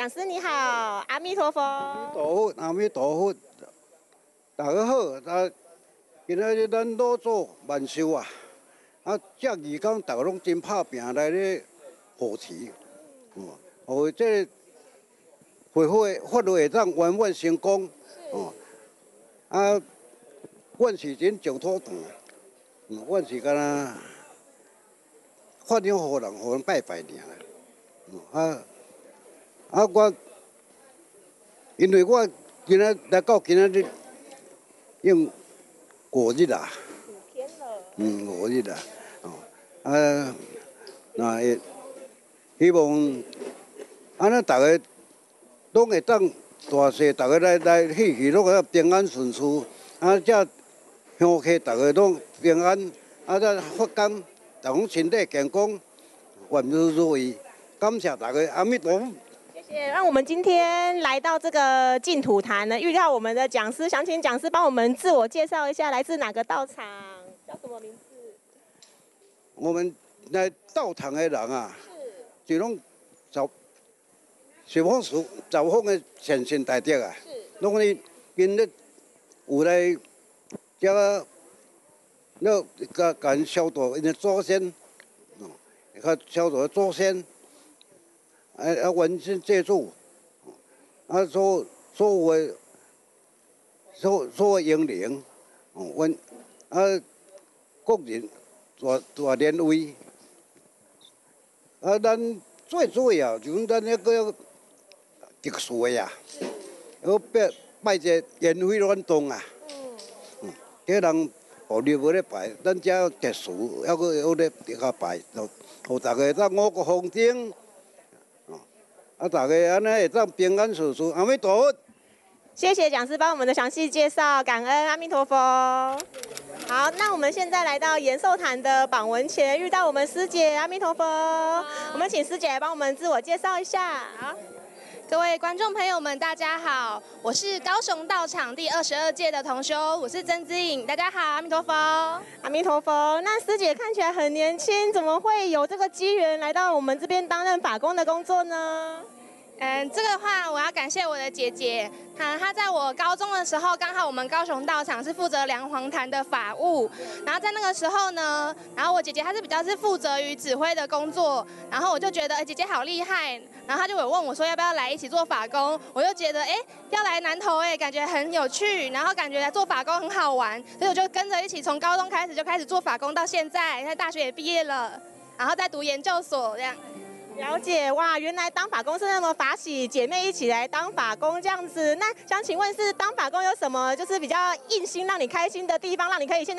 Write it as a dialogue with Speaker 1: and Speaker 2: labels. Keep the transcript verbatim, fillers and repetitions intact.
Speaker 1: 讲师你好，阿弥陀佛。
Speaker 2: 阿弥陀佛，阿弥陀佛，大家好。啊，今仔日咱老祖万寿啊，啊，这二天大家拢真拍拼来咧护持，哦，互这会会法律会当圆满成功，哦，啊，阮是真净土堂，嗯，阮是干那发扬互人，互人拜拜尔啦，啊，啊我。因为我今仔来到今仔日，用五日啦，
Speaker 1: 五天了。
Speaker 2: 嗯，五日啦，哦，啊，那会希望安尼大家拢会当大细，大家来来去去拢会平安顺遂，啊，这乡客大家拢平安，啊，这福感，大家身体健康，万事如意，感谢大家，阿弥陀佛。
Speaker 1: 那我们今天来到这个净土坛呢，遇到我们的讲师，想请讲师帮我们自我介绍一下，来自哪个道场，叫什么名字？
Speaker 2: 我们来道场的人啊，是拢十十方十十方的善心大德啊，拢咧今日有来这个，那甲甲消毒因的祖先，哦，甲消毒祖先。啊啊！文身借助，啊，所所有的所所有英灵，哦，阮啊国人大大连位，啊，咱最主要就是咱那个特殊的啊，要拜拜这烟灰乱动啊，嗯，这人互你无咧拜，咱遮特殊，还佫有咧甲拜，就互大家当五谷丰登。啊，大家安尼会当平安顺遂，阿弥陀佛。
Speaker 1: 谢谢讲师帮我们的详细介绍，感恩阿弥陀佛。好，那我们现在来到延寿坛的榜文前，遇到我们师姐，阿弥陀佛。我们请师姐来帮我们自我介绍一下。好。
Speaker 3: 各位观众朋友们，大家好，我是高雄道场第二十二届的同修，我是曾之颖，大家好，阿弥陀佛，
Speaker 1: 阿弥陀佛。那师姐看起来很年轻，怎么会有这个机缘来到我们这边担任法工的工作呢？
Speaker 3: 嗯，这个话我要感谢我的姐姐，她她在我高中的时候，刚好我们高雄道场是负责梁皇坛的法务，然后在那个时候呢，然后我姐姐她是比较是负责于指挥的工作，然后我就觉得哎姐姐好厉害，然后她就有问我说要不要来一起做法工，我就觉得哎要来南投哎感觉很有趣，然后感觉来做法工很好玩，所以我就跟着一起从高中开始就开始做法工到现在，现在大学也毕业了，然后再读研究所这样。
Speaker 1: 了解哇，原来当法工是那么法喜，姐妹一起来当法工这样子。那想请问是当法工有什么就是比较硬心让你开心的地方，让你可以现在。